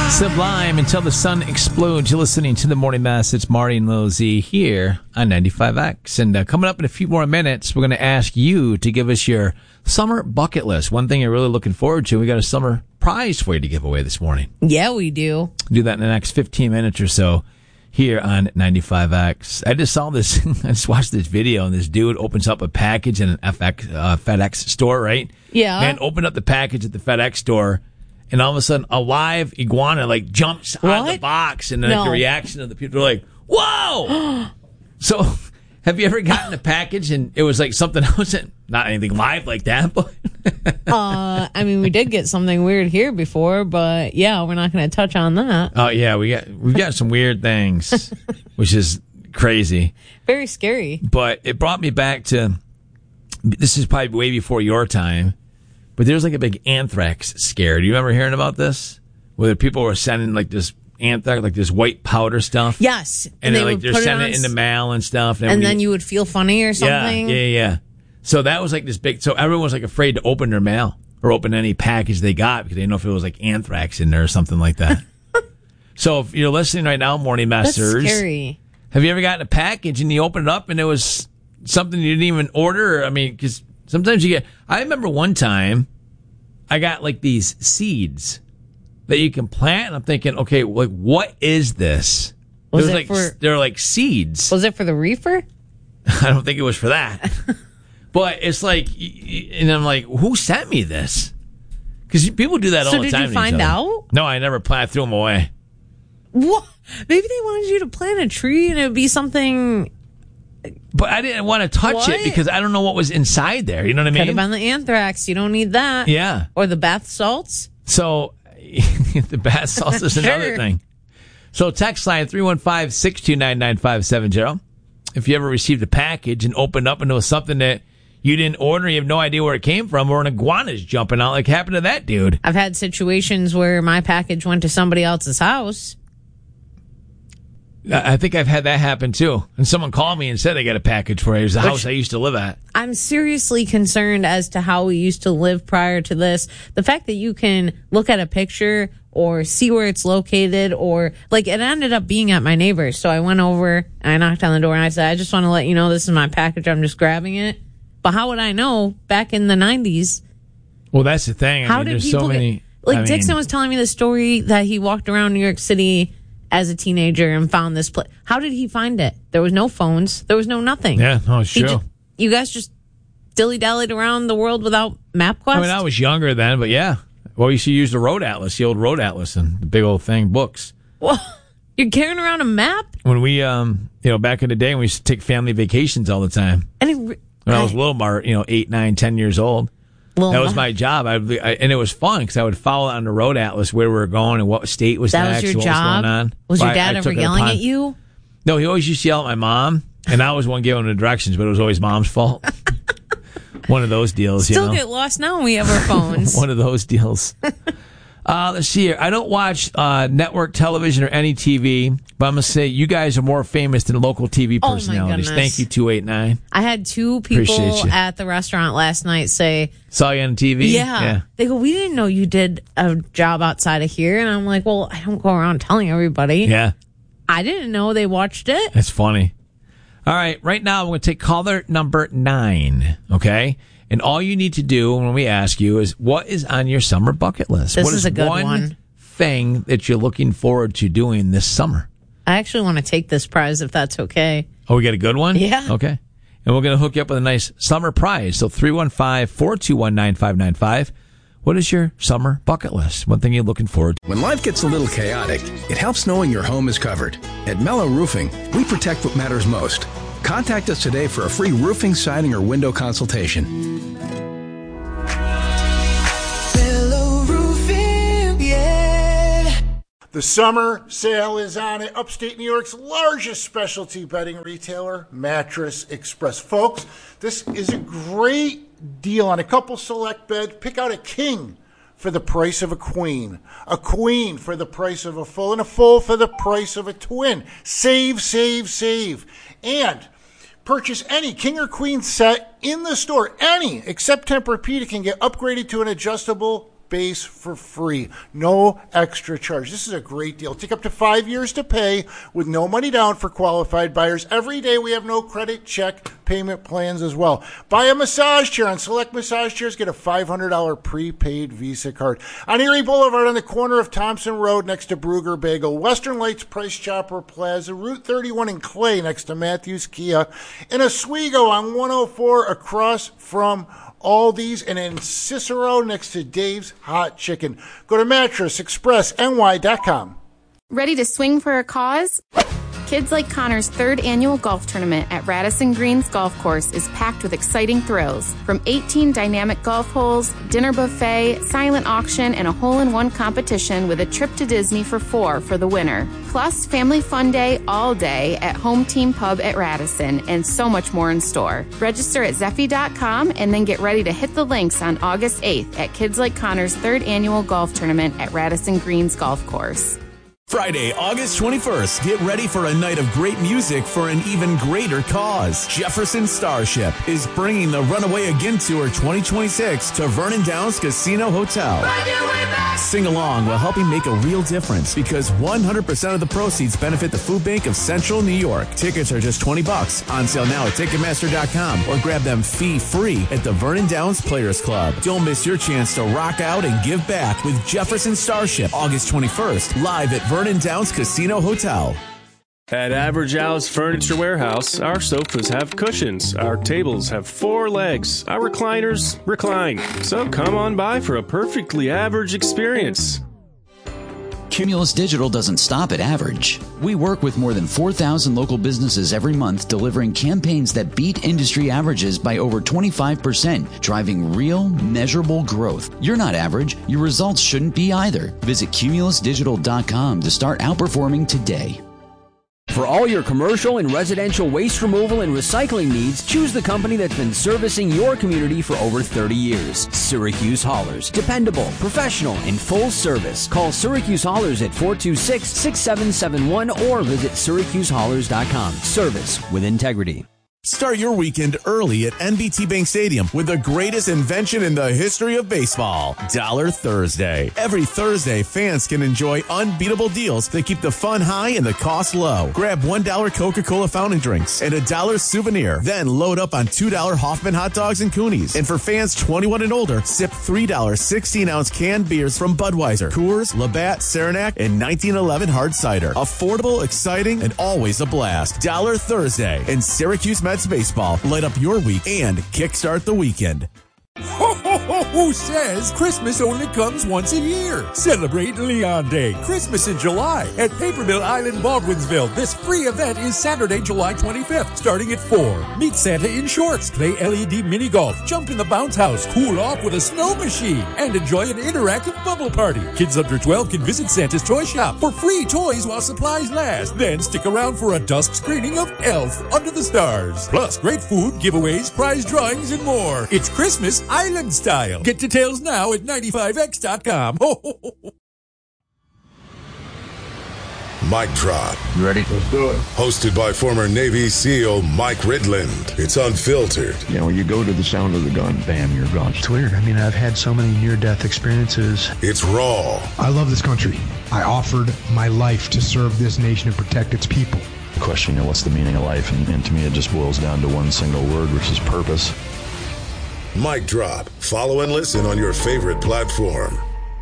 Sublime, Until the Sun Explodes. You're listening to the Morning Mass. It's Marty and Lizzie here on 95X. And coming up in a few more minutes, we're going to ask you to give us your summer bucket list. One thing you're really looking forward to. We got a summer prize for you to give away this morning. Yeah, we do. Do that in the next 15 minutes or so here on 95X. I just saw this. I just watched this video, and this dude opens up a package in an FedEx store, right? Yeah. Man opened up the package at the FedEx store, and all of a sudden, a live iguana jumps out of the box, and the reaction of the people are like, "Whoa!" So, have you ever gotten a package and it was like something else? Not anything live like that, but I mean, we did get something weird here before, but yeah, we're not going to touch on that. Oh yeah, we've got some weird things, which is crazy, very scary. But it brought me back to this is probably way before your time. But there's like a big anthrax scare. Do you remember hearing about this? Where people were sending like this anthrax, like this white powder stuff. Yes. And they're sending it in the mail and stuff. And then you would feel funny or something. Yeah. So that was like this big, so everyone was like afraid to open their mail or open any package they got because they didn't know if it was like anthrax in there or something like that. So if you're listening right now, Morning Masters. That's scary. Have you ever gotten a package and you opened it up and it was something you didn't even order? I mean, because sometimes you get, I remember one time I got like these seeds that you can plant, and I'm thinking, okay, like what is this? They're like seeds. Was it for the reefer? I don't think it was for that. But it's like, and I'm like, who sent me this? Because people do that all the time. So did you find out? No, I never planted. I threw them away. What? Maybe they wanted you to plant a tree and it would be something. But I didn't want to touch it because I don't know what was inside there. You know what I mean? Could have been the anthrax. You don't need that. Yeah. Or the bath salts. So the bath salts is another thing. So text line 315-629-9570. If you ever received a package and opened up and it was something that you didn't order, you have no idea where it came from, or an iguana's jumping out like happened to that dude. I've had situations where my package went to somebody else's house. I think I've had that happen too. And someone called me and said I got a package for you. It was the house I used to live at. I'm seriously concerned as to how we used to live prior to this. The fact that you can look at a picture or see where it's located, or like it ended up being at my neighbor's. So I went over and I knocked on the door and I said, I just want to let you know this is my package. I'm just grabbing it. But how would I know back in the 90s? Well, that's the thing. How did people Dixon was telling me the story that he walked around New York City as a teenager and found this place. How did he find it? There was no phones. There was no nothing. Yeah, no, it's true. You guys just dilly-dallied around the world without MapQuest? I mean, I was younger then, but yeah. Well, you should use the Road Atlas, the old Road Atlas, and the big old thing, books. Well, you're carrying around a map? When we, back in the day, we used to take family vacations all the time. When I was little, 8, 9, 10 years old. That was my job. And it was fun because I would follow on the Road Atlas where we were going and what state was next, was your what job? was going on. Was your dad ever yelling at you? No, he always used to yell at my mom, and I was one giving the directions, but it was always mom's fault. One of those deals, Still get lost now when we have our phones. One of those deals. Let's see here. I don't watch network television or any TV, but I'm going to say you guys are more famous than local TV personalities. Oh, my Thank you, 289. I had two people at the restaurant last night say... Saw you on TV? Yeah. They go, we didn't know you did a job outside of here. And I'm like, well, I don't go around telling everybody. Yeah. I didn't know they watched it. That's funny. All right. Right now, I'm going to take caller number 9, okay? And all you need to do when we ask you is, what is on your summer bucket list? This is a good one. Thing that you're looking forward to doing this summer? I actually want to take this prize if that's okay. Oh, we got a good one? Yeah. Okay. And we're going to hook you up with a nice summer prize. So 315-421-9595. What is your summer bucket list? One thing you're looking forward to? When life gets a little chaotic, it helps knowing your home is covered. At Mellow Roofing, we protect what matters most. Contact us today for a free roofing, siding, or window consultation. Mellow Roofing, yeah. The summer sale is on at upstate New York's largest specialty bedding retailer, Mattress Express. Folks, this is a great deal on a couple select bed. Pick out a king for the price of a queen for the price of a full, and a full for the price of a twin. Save, save, save. And purchase any king or queen set in the store. Any, except Tempur-Pedic, can get upgraded to an adjustable base for free. No extra charge. This is a great deal. Take up to 5 years to pay with no money down for qualified buyers. Every day we have no credit check payment plans as well. Buy a massage chair on select massage chairs. Get a $500 prepaid Visa card. On Erie Boulevard on the corner of Thompson Road next to Brugger Bagel. Western Lights Price Chopper Plaza. Route 31 in Clay next to Matthews Kia. In Oswego on 104 across from Aldi's, and in Cicero next to Dave's Hot Chicken. Go to MattressExpressNY.com. Ready to swing for a cause? Kids Like Connor's third annual golf tournament at Radisson Greens Golf Course is packed with exciting thrills. From 18 dynamic golf holes, dinner buffet, silent auction, and a hole-in-one competition with a trip to Disney for 4 for the winner. Plus, family fun day all day at Home Team Pub at Radisson, and so much more in store. Register at Zeffy.com and then get ready to hit the links on August 8th at Kids Like Connor's third annual golf tournament at Radisson Greens Golf Course. Friday, August 21st, get ready for a night of great music for an even greater cause. Jefferson Starship is bringing the Runaway Again Tour 2026 to Vernon Downs Casino Hotel. Sing along while helping make a real difference because 100% of the proceeds benefit the Food Bank of Central New York. Tickets are just $20 on sale now at Ticketmaster.com or grab them fee-free at the Vernon Downs Players Club. Don't miss your chance to rock out and give back with Jefferson Starship August 21st, live at Vernon Downs Casino Hotel. At Average Al's Furniture Warehouse, our sofas have cushions, our tables have 4 legs, our recliners recline. So come on by for a perfectly average experience. Cumulus Digital doesn't stop at average. We work with more than 4,000 local businesses every month, delivering campaigns that beat industry averages by over 25%, driving real, measurable growth. You're not average. Your results shouldn't be either. Visit cumulusdigital.com to start outperforming today. For all your commercial and residential waste removal and recycling needs, choose the company that's been servicing your community for over 30 years. Syracuse Haulers. Dependable, professional, and full service. Call Syracuse Haulers at 426-6771 or visit syracusehaulers.com. Service with integrity. Start your weekend early at NBT Bank Stadium with the greatest invention in the history of baseball, Dollar Thursday. Every Thursday, fans can enjoy unbeatable deals that keep the fun high and the cost low. Grab $1 Coca-Cola fountain drinks and a $1 souvenir. Then load up on $2 Hoffman hot dogs and Coonies. And for fans 21 and older, sip $3 16-ounce canned beers from Budweiser, Coors, Labatt, Saranac, and 1911 hard cider. Affordable, exciting, and always a blast. Dollar Thursday and Syracuse Mets baseball. Light up your week and kickstart the weekend. Ho, ho, ho, who says Christmas only comes once a year? Celebrate Leon Day, Christmas in July at Paper Mill Island, Baldwinsville. This free event is Saturday, July 25th, starting at 4. Meet Santa in shorts, play LED mini golf, jump in the bounce house, cool off with a snow machine, and enjoy an interactive bubble party. Kids under 12 can visit Santa's toy shop for free toys while supplies last. Then stick around for a dusk screening of Elf Under the Stars. Plus great food, giveaways, prize drawings, and more. It's Christmas Island style. Get details now at 95x.com. Mic Drop. You ready? Let's do it. Hosted by former Navy SEAL Mike Ridland. It's unfiltered. You know, when you go to the sound of the gun, bam, you're gone. It's weird. I mean, I've had so many near-death experiences. It's raw. I love this country. I offered my life to serve this nation and protect its people. The question, you know, what's the meaning of life? And to me, it just boils down to one single word, which is purpose. Mic Drop. Follow and listen on your favorite platform.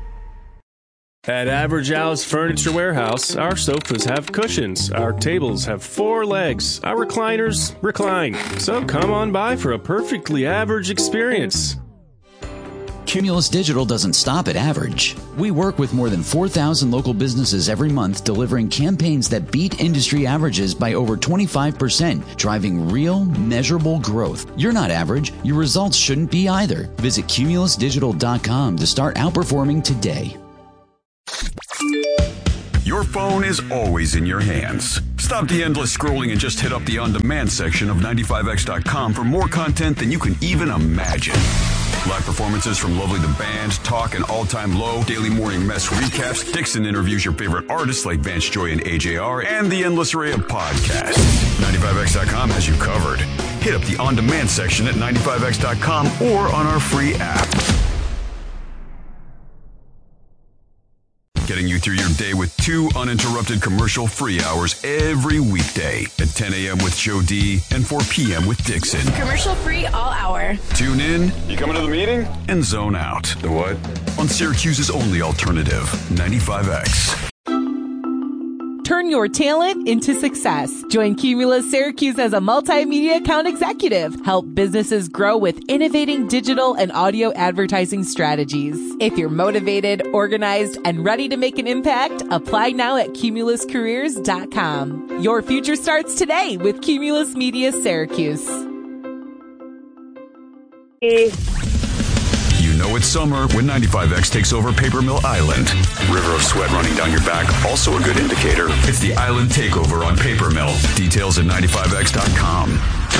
At Average Al's Furniture Warehouse, our sofas have cushions, our tables have 4 legs, our recliners recline. So come on by for a perfectly average experience. Cumulus Digital doesn't stop at average. We work with more than 4,000 local businesses every month, delivering campaigns that beat industry averages by over 25%, driving real, measurable growth. You're not average. Your results shouldn't be either. Visit cumulusdigital.com to start outperforming today. Your phone is always in your hands. Stop the endless scrolling and just hit up the on-demand section of 95x.com for more content than you can even imagine. Live performances from Lovely the Band, Talk and All Time Low, Daily Morning Mess recaps, Dixon interviews your favorite artists like Vance Joy and AJR, and the endless array of podcasts. 95x.com has you covered. Hit up the on-demand section at 95x.com or on our free app. getting you through your day with 2 uninterrupted commercial-free hours every weekday at 10 a.m. with Joe D and 4 p.m. with Dixon. Commercial-free all hour. Tune in. You coming to the meeting? And zone out. The what? On Syracuse's only alternative, 95X. Turn your talent into success. Join Cumulus Syracuse as a multimedia account executive. Help businesses grow with innovating digital and audio advertising strategies. If you're motivated, organized, and ready to make an impact, apply now at cumuluscareers.com. Your future starts today with Cumulus Media Syracuse. You know it's summer when 95X takes over Paper Mill Island. River of sweat running down your back, also a good indicator. It's the Island Takeover on Paper Mill. Details at 95X.com.